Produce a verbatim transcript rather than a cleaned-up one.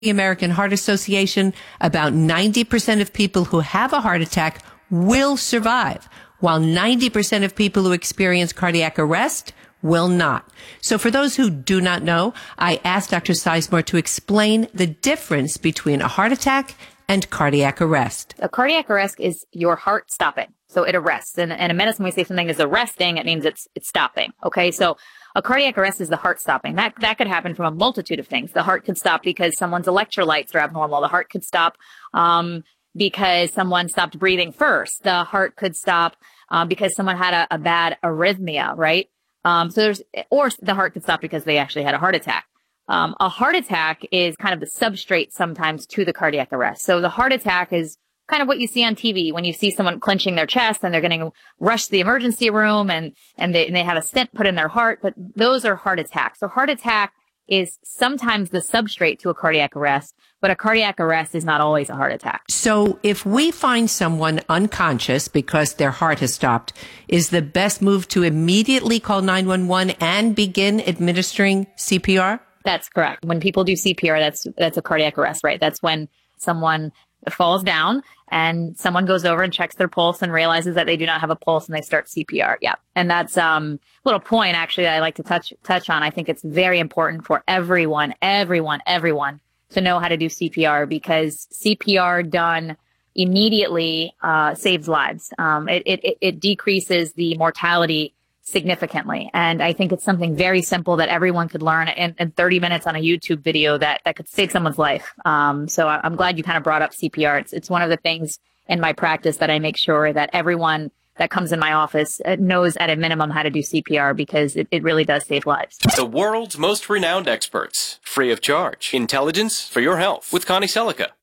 The American Heart Association, about ninety percent of people who have a heart attack will survive, while ninety percent of people who experience cardiac arrest will not. So for those who do not know, I asked Doctor Sizemore to explain the difference between a heart attack and cardiac arrest. A cardiac arrest is your heart stopping. So it arrests. And, and in medicine, when we say something is arresting, it means it's it's stopping. Okay, so a cardiac arrest is the heart stopping. That that could happen from a multitude of things. The heart could stop because someone's electrolytes are abnormal. The heart could stop um, because someone stopped breathing first. The heart could stop uh, because someone had a, a bad arrhythmia, right? Um, so there's, or the heart could stop because they actually had a heart attack. Um, a heart attack is kind of the substrate sometimes to the cardiac arrest. So the heart attack is kind of what you see on T V when you see someone clenching their chest and they're going to rush to the emergency room and, and they, and they have a stent put in their heart, but those are heart attacks. So heart attack is sometimes the substrate to a cardiac arrest, but a cardiac arrest is not always a heart attack. So if we find someone unconscious because their heart has stopped, is the best move to immediately call nine one one and begin administering C P R? That's correct. When people do C P R, that's, that's a cardiac arrest, right? That's when someone falls down and someone goes over and checks their pulse and realizes that they do not have a pulse and they start C P R. Yeah. And that's um a little point actually that I like to touch touch on. I think it's very important for everyone, everyone, everyone to know how to do C P R because C P R done immediately uh saves lives. Um it it it decreases the mortality significantly. And I think it's something very simple that everyone could learn in, in thirty minutes on a YouTube video that, that could save someone's life. Um, so I'm glad you kind of brought up C P R. It's, it's one of the things in my practice that I make sure that everyone that comes in my office knows at a minimum how to do C P R because it, it really does save lives. The world's most renowned experts, free of charge. Intelligence for your health with Connie Selica.